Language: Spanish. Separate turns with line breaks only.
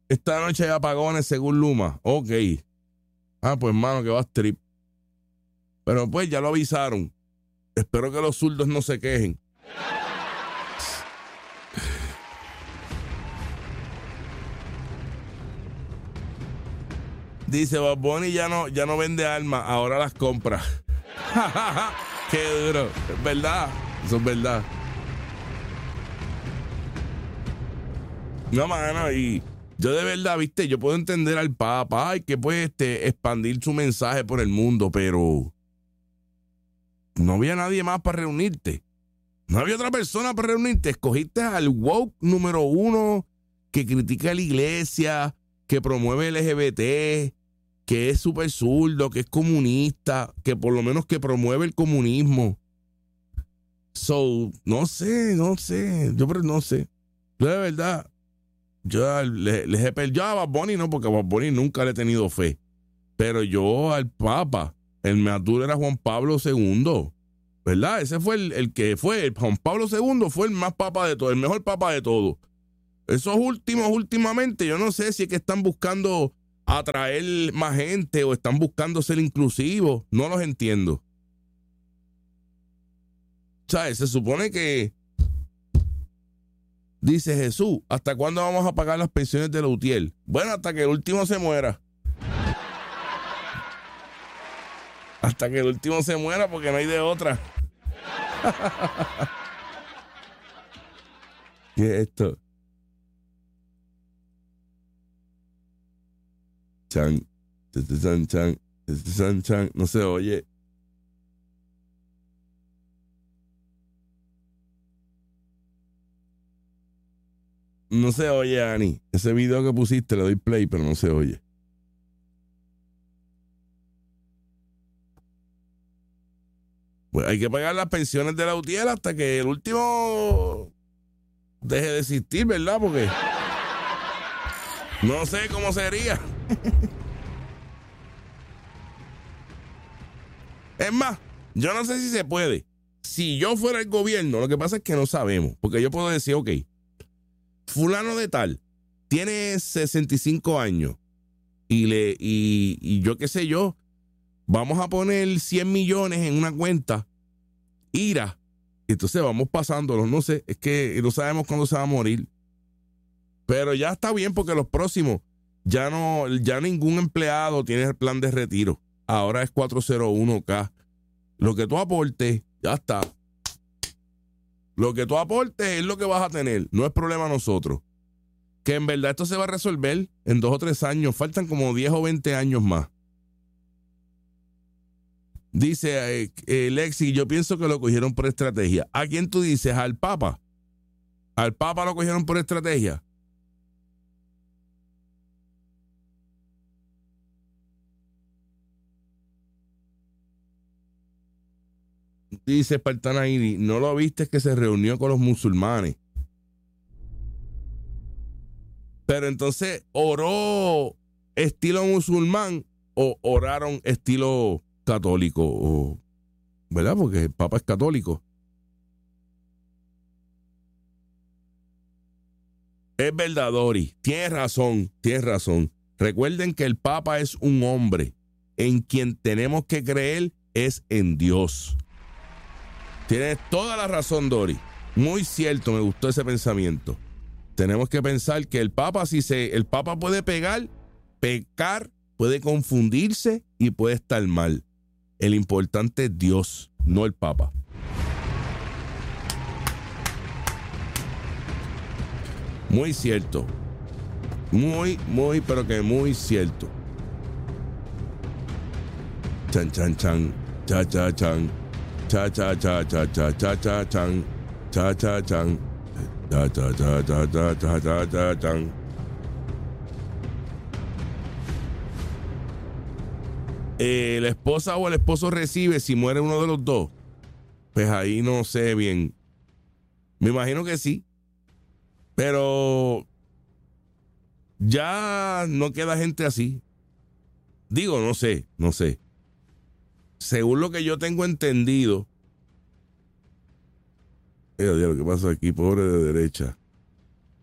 Esta noche hay apagones según Luma. Ok. Ah, pues mano, que va a strip. Pero pues ya lo avisaron. Espero que los zurdos no se quejen. Dice, Bad Bunny ya no vende armas, ahora las compra. Qué duro. Es verdad. Eso es verdad. No, mano, y yo de verdad, viste, yo puedo entender al Papa, ay, que puede expandir su mensaje por el mundo, pero no había nadie más para reunirte. No había otra persona para reunirte. Escogiste al woke número 1 que critica a la iglesia, que promueve el LGBT, que es súper zurdo, que es comunista, que por lo menos que promueve el comunismo. So, no sé. Yo no sé. Yo de verdad, yo les he perdido a Bad Bunny, no, porque a Bad Bunny nunca le he tenido fe. Pero yo al Papa, el meatur era Juan Pablo II, ¿verdad? Ese fue el que fue. Juan Pablo II fue el más papa de todo, el mejor papa de todo. Esos últimamente, yo no sé si es que están buscando atraer más gente o están buscando ser inclusivos. No los entiendo. ¿Sabes? Se supone que dice Jesús, ¿hasta cuándo vamos a pagar las pensiones de la UTIEL? Bueno, hasta que el último se muera. Hasta que el último se muera, porque no hay de otra. ¿Qué es esto? Chan, no se oye. No se oye, Ani. Ese video que pusiste le doy play, pero no se oye. Pues hay que pagar las pensiones de la UTIEL hasta que el último deje de existir, ¿verdad? Porque no sé cómo sería. Es más, yo no sé si se puede. Si yo fuera el gobierno, lo que pasa es que no sabemos. Porque yo puedo decir, ok, fulano de tal tiene 65 años y yo qué sé yo, vamos a poner 100 millones en una cuenta, IRA, entonces vamos pasándolos, no sé, es que no sabemos cuándo se va a morir. Pero ya está bien porque los próximos, ya ningún empleado tiene el plan de retiro. Ahora es 401k. Lo que tú aportes, ya está. Lo que tú aportes es lo que vas a tener. No es problema a nosotros. Que en verdad esto se va a resolver en 2 o 3 años. Faltan como 10 o 20 años más. Dice Lexi, yo pienso que lo cogieron por estrategia. ¿A quién tú dices? ¿Al Papa? ¿Al Papa lo cogieron por estrategia? Dice Espartana Iri, ¿no lo viste que se reunió con los musulmanes? Pero entonces, ¿oró estilo musulmán o oraron estilo católico? ¿Verdad? Porque el Papa es católico. Es verdad, Dori. Tienes razón. Recuerden que el Papa es un hombre. En quien tenemos que creer es en Dios. Tienes toda la razón, Dori. Muy cierto, me gustó ese pensamiento. Tenemos que pensar que el Papa, el Papa puede pecar, puede confundirse y puede estar mal. El importante es Dios, no el Papa. Muy cierto. Muy, pero que muy cierto. Chan, chan, chan. Cha, cha, chan. Cha, cha, cha, cha, cha, cha, cha, chan. Cha, cha, chan. Cha, cha, cha, cha, cha, cha, cha, cha, chan. La esposa o el esposo recibe si muere uno de los dos. Pues ahí no sé bien. Me imagino que sí. Pero ya no queda gente así. Digo, no sé. Según lo que yo tengo entendido. Dios, ¿qué pasa aquí? Pobre de derecha.